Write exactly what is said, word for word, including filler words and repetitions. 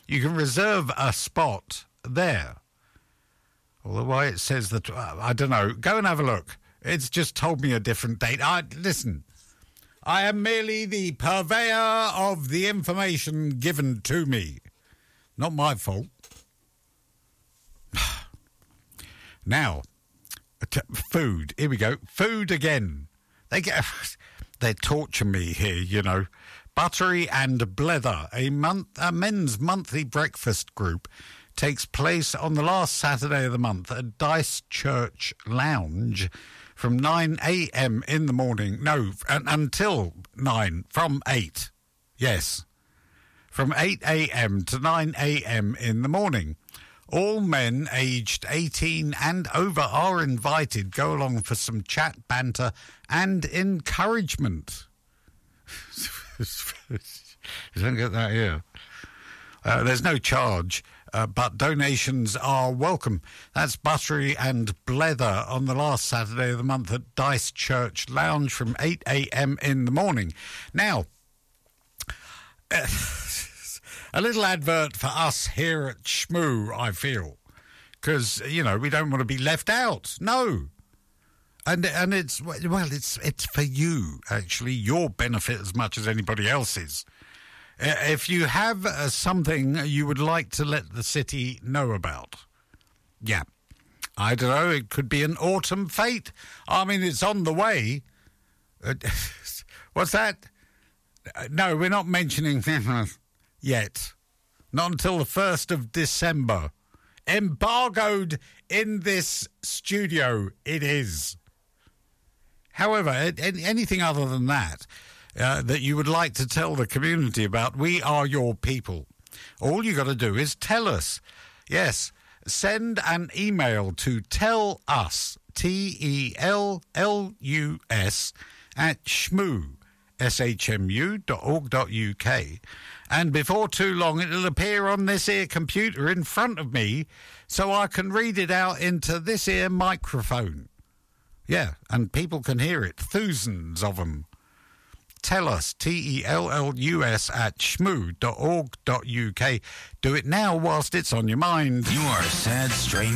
You can reserve a spot there. Although why it says that, uh, I don't know. Go and have a look. It's just told me a different date. I, listen, I am merely the purveyor of the information given to me. Not my fault. Now, t- food. Here we go. Food again. They get, they torture me here, you know. Buttery and Blether, a month, a men's monthly breakfast group, takes place on the last Saturday of the month at Dice Church Lounge from nine a.m. in the morning. No, un- until nine, from eight. Yes, from eight a.m. to nine a.m. in the morning. All men aged eighteen and over are invited. Go along for some chat, banter, and encouragement. You don't get that here. Uh, there's no charge, uh, but donations are welcome. That's Buttery and Blether on the last Saturday of the month at Dice Church Lounge from eight a.m. in the morning. Now, uh, a little advert for us here at Shmoo, I feel, because, you know, we don't want to be left out. No. And and it's, well, it's it's for you, actually, your benefit as much as anybody else's. If you have uh, something you would like to let the city know about, yeah, I don't know, it could be an autumn fete. I mean, it's on the way. Uh, what's that? Uh, no, we're not mentioning yet. Not until the first of December. Embargoed in this studio, it is. However, anything other than that, uh, that you would like to tell the community about, we are your people. All you got to do is tell us. Yes, send an email to tell us, T E L L U S, at shmoo, S H M U dot org dot U K. And before too long, it'll appear on this here computer in front of me so I can read it out into this here microphone. Yeah, and people can hear it. Thousands of them. Tell us, T E L L U S at shmoo dot org dot U K. Do it now whilst it's on your mind. You are a sad, strange